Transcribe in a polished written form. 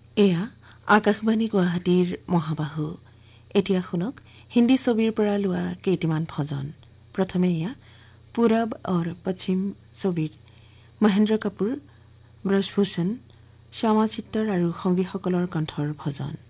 এয়া আকাশবাণী গুৱাহাটীৰ মহাবাহু। এতিয়া শুনক হিন্দী ছবিৰ পৰা লোৱা কেইটিমান ভজন। প্ৰথমে এয়া পূৰব আৰু পশ্চিম ছবিৰ মহেন্দ্ৰ কাপুৰ, ব্ৰজভূষণ, শ্যামা চিত্তৰ আৰু সংগীসকলৰ কণ্ঠৰ ভজন।